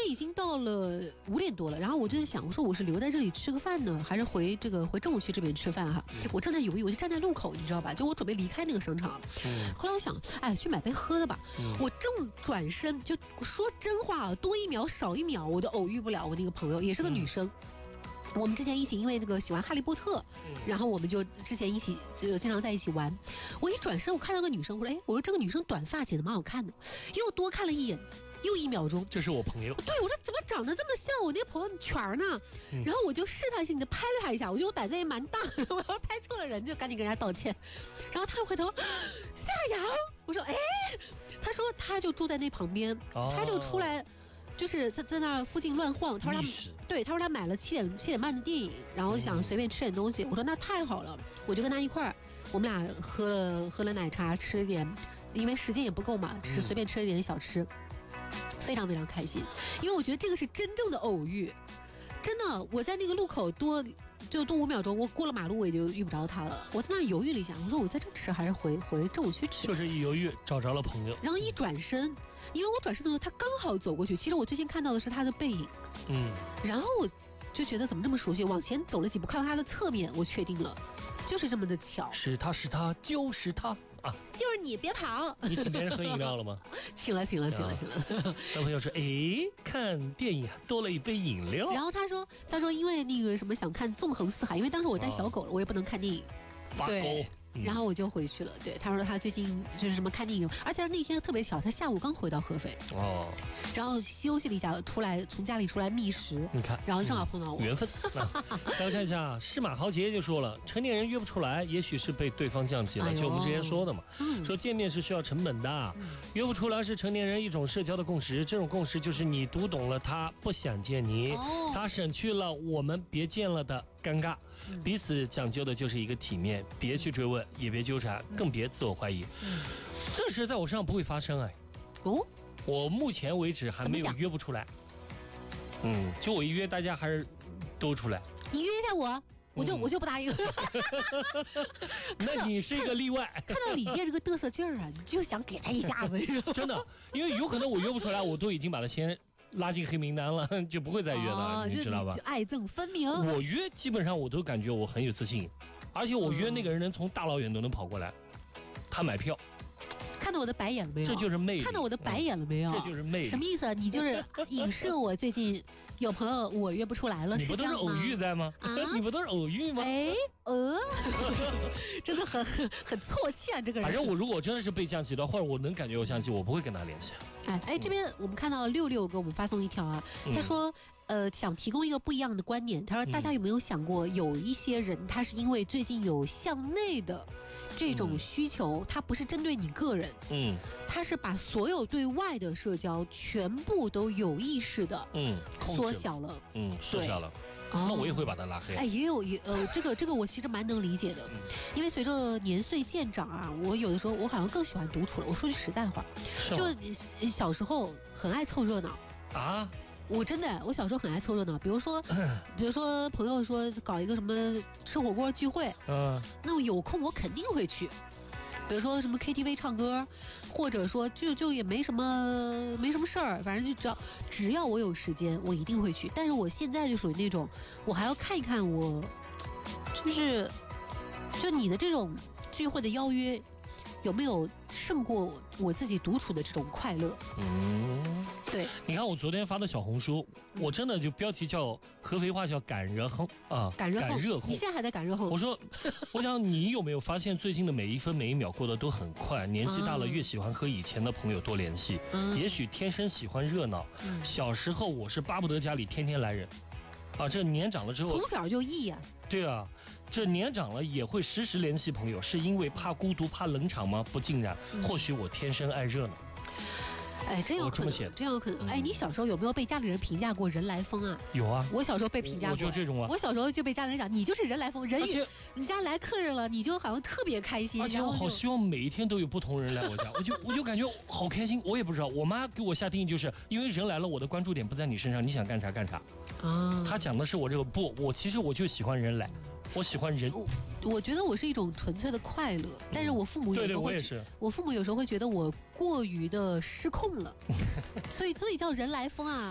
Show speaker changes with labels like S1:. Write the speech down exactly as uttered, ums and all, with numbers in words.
S1: 天已经到了五点多了，然后我就在想，我说我是留在这里吃个饭呢，还是回这个回政务区这边吃饭哈？我正在犹豫，我就站在路口，你知道吧？就我准备离开那个商场。嗯、后来我想，哎，去买杯喝的吧。嗯、我正转身，就说真话啊，多一秒少一秒，我都偶遇不了我那个朋友，也是个女生。嗯我们之前一起因为那个喜欢哈利波特，然后我们就之前一起就经常在一起玩。我一转身，我看到个女生，我说：“哎，我说这个女生短发剪得蛮好看的。”又多看了一眼，又一秒钟，
S2: 这是我朋友。
S1: 对，我说怎么长得这么像我那个朋友圈呢？嗯、然后我就试探性的拍了他一下，我觉得我胆子也蛮大的，我要拍错了人，就赶紧跟人家道歉。然后他又回头，夏阳，我说：“哎。”他说他就住在那旁边，哦、他就出来。就是在在那附近乱晃，他说他对他说他买了七点七点半的电影，然后想随便吃点东西。我说那太好了，我就跟他一块儿，我们俩喝了喝了奶茶，吃了点，因为时间也不够嘛，吃随便吃了点小吃，非常非常开心。因为我觉得这个是真正的偶遇，真的，我在那个路口多就多五秒钟，我过了马路我也就遇不着他了。我在那犹豫了一下，我说我在这吃还是回回政务区吃？
S2: 就是一犹豫找着了朋友，
S1: 然后一转身。因为我转身的时候，他刚好走过去。其实我最近看到的是他的背影，嗯，然后我就觉得怎么这么熟悉？往前走了几步，看到他的侧面，我确定了，就是这么的巧。
S2: 是他是他就是他啊！
S1: 就是你，别跑！
S2: 你请别人喝饮料了吗？
S1: 请了，请了，请了，请了。
S2: 那朋友说：“哎，看电影多了一杯饮料。”
S1: 然后他说：“他说因为那个什么想看《纵横四海》，因为当时我带小狗了，我也不能看电影。”
S2: 发狗。
S1: 然后我就回去了。对，他说他最近就是什么看电影，而且他那天特别巧，他下午刚回到合肥哦，然后休息了一下，出来从家里出来觅食，
S2: 你看，
S1: 然后正好碰到我，
S2: 嗯、缘分。再来看一下，司马豪杰就说了，成年人约不出来，也许是被对方降级了，哎、就我们之前说的嘛，嗯、说见面是需要成本的，嗯、约不出来是成年人一种社交的共识，这种共识就是你读懂了他不想见你，哦、他省去了我们别见了的尴尬，彼此讲究的就是一个体面，别去追问，也别纠缠，更别自我怀疑。这事在我身上不会发生哎。哦，我目前为止还没有约不出来。嗯，就我一约，大家还是都出来。
S1: 你约一下我，我就、嗯、我就不答应。
S2: 那你是一个例外。
S1: 看到李健这个嘚瑟劲儿啊，你就想给他一下子。
S2: 真的，因为有可能我约不出来，我都已经把他先拉进黑名单了，就不会再约了，哦、你知道吧？
S1: 就爱憎分明。
S2: 我约基本上我都感觉我很有自信，而且我约那个人能从大老远都能跑过来，他买票。
S1: 看到我的白眼了没有？
S2: 这就是魅力。
S1: 看到我的白眼了没有？
S2: 这就是魅力。
S1: 什么意思啊？你就是影射我最近有朋友我约不出来了，
S2: 你不都是偶遇在吗？啊、你不都是偶遇吗？
S1: 哎，呃，真的很很很错气啊，这个人。
S2: 反正我如果真的是被降级的，或者我能感觉有降级，我不会跟他联系。
S1: 哎哎，这边我们看到六六给我们发送一条啊，他说。呃，想提供一个不一样的观点。他说，大家有没有想过，有一些人他是因为最近有向内的这种需求，嗯、他不是针对你个人，嗯，他是把所有对外的社交全部都有意识的，嗯，缩小了，
S2: 嗯，缩小了。那我也会把他拉黑。
S1: 哎，也有也呃，这个这个我其实蛮能理解的，因为随着年岁渐长啊，我有的时候我好像更喜欢独处了。我说句实在话，就小时候很爱凑热闹啊。我真的，我小时候很爱凑热闹，比如说，比如说朋友说搞一个什么吃火锅聚会，嗯，那我有空我肯定会去。比如说什么 K T V 唱歌，或者说就就也没什么没什么事儿，反正就只要只要我有时间，我一定会去。但是我现在就属于那种，我还要看一看我，就是就你的这种聚会的邀约有没有胜过我自己独处的这种快乐。嗯。对，
S2: 你看我昨天发的小红书，我真的就标题叫合肥话叫赶热烘啊，
S1: 赶热烘。你现在还在赶热烘？
S2: 我说，我想你有没有发现最近的每一分每一秒过得都很快？年纪大了越喜欢和以前的朋友多联系，嗯、也许天生喜欢热闹。嗯、小时候我是巴不得家里天天来人，啊，这年长了之后，
S1: 从小就易呀、
S2: 啊。对啊，这年长了也会时时联系朋友，是因为怕孤独怕冷场吗？不尽然，或许我天生爱热闹。
S1: 哎，真有可能，真有可能。哎，你小时候有没有被家里人评价过人来疯啊？
S2: 有啊，
S1: 我小时候被评价过，
S2: 我就这种啊。
S1: 我小时候就被家里人讲，你就是人来疯，人与你家来客人了，你就好像特别开心。
S2: 而且我好希望每一天都有不同人来我家，我就我就感觉好开心。我也不知道，我妈给我下定义就是因为人来了，我的关注点不在你身上，你想干啥干啥。啊，她讲的是我这个不，我其实我就喜欢人来。我喜欢人，
S1: 我觉得我是一种纯粹的快乐，但是我父母有时候会，
S2: 对对，我也是，
S1: 我父母有时候会觉得我过于的失控了，所以所以叫人来疯啊。